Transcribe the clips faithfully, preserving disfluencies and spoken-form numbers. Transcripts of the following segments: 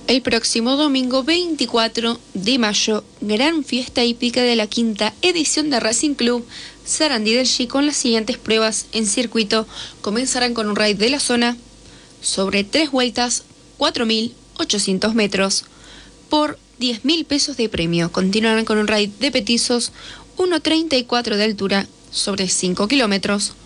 El próximo domingo veinticuatro de mayo, gran fiesta hípica de la quinta edición de Racing Club Sarandí del Chi con las siguientes pruebas en circuito. Comenzarán con un raid de la zona sobre tres vueltas, cuatro mil ochocientos metros, por diez mil pesos de premio. Continuarán con un raid de petizos, uno treinta y cuatro de altura, sobre cinco kilómetros,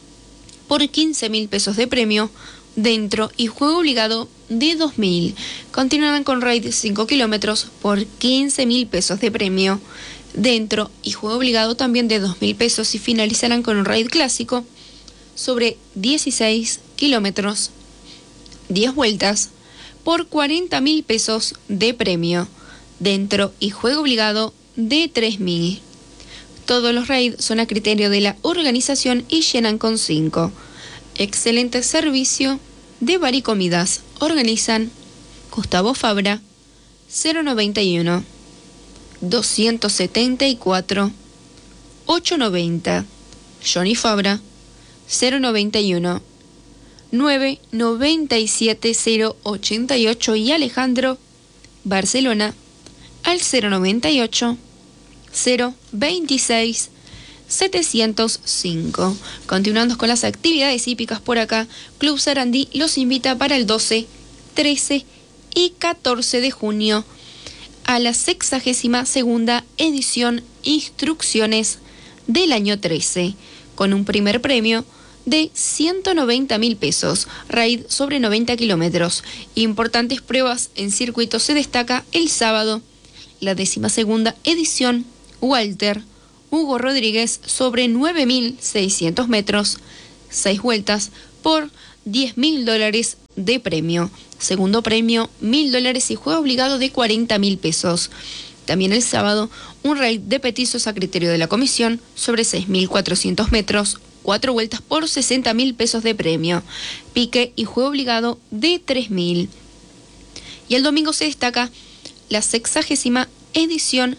por quince mil pesos de premio, dentro y juego obligado de dos mil. Continuarán con raid de cinco kilómetros por quince mil pesos de premio, dentro y juego obligado también de dos mil pesos, y finalizarán con un raid clásico sobre dieciséis kilómetros, diez vueltas, por cuarenta mil pesos de premio, dentro y juego obligado de tres mil. Todos los raids son a criterio de la organización y llenan con cinco. Excelente servicio de bar y comidas. Organizan Gustavo Fabra, cero noventa y uno, doscientos setenta y cuatro, ochocientos noventa. Johnny Fabra, cero noventa y uno, nueve noventa y siete, cero ochenta y ocho. Y Alejandro Barcelona al cero noventa y ocho, cero veintiséis, setecientos cinco. Continuando con las actividades hípicas por acá, Club Sarandí los invita para el doce, trece y catorce de junio a la sexagésima segunda edición Instrucciones del año trece, con un primer premio de ciento noventa mil pesos, raid sobre noventa kilómetros. Importantes pruebas en circuito. Se destaca el sábado la décima segunda edición Walter Hugo Rodríguez sobre nueve mil seiscientos metros, seis vueltas por diez mil dólares de premio. Segundo premio, mil dólares y juego obligado de cuarenta mil pesos. También el sábado, un raid de petizos a criterio de la comisión sobre seis mil cuatrocientos metros, cuatro vueltas por sesenta mil pesos de premio, pique y juego obligado de tres mil. Y el domingo se destaca la sexagésima edición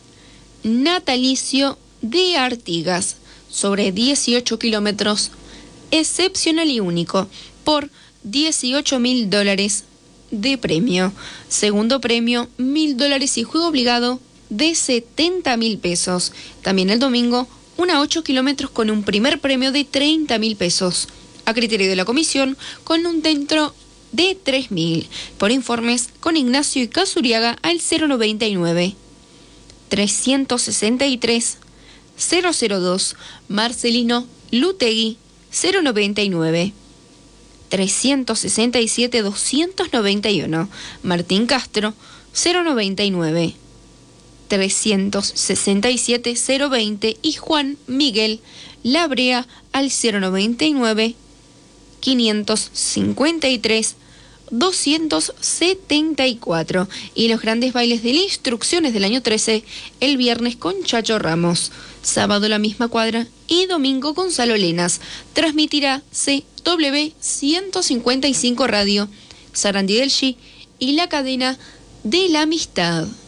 Natalicio de Artigas sobre dieciocho kilómetros, excepcional y único, por dieciocho mil dólares de premio. Segundo premio, mil dólares y juego obligado de setenta mil pesos. También el domingo, una ocho kilómetros con un primer premio de treinta mil pesos, a criterio de la comisión, con un dentro de tres mil. Por informes, con Ignacio y Casuriaga al cero noventa y nueve, trescientos sesenta y tres, cero cero dos. Marcelino Lutegui, cero noventa y nueve, trescientos sesenta y siete, doscientos noventa y uno. Martín Castro, cero noventa y nueve, trescientos sesenta y siete, cero veinte. Y Juan Miguel Labrea al cero noventa y nueve, quinientos cincuenta y tres, doscientos setenta y cuatro. Y los grandes bailes de las Instrucciones del año trece, el viernes con Chacho Ramos, sábado la misma cuadra y domingo Gonzalo Lenas. Transmitirá C W ciento cincuenta y cinco Radio, Sarandí del Chi y la cadena de la Amistad.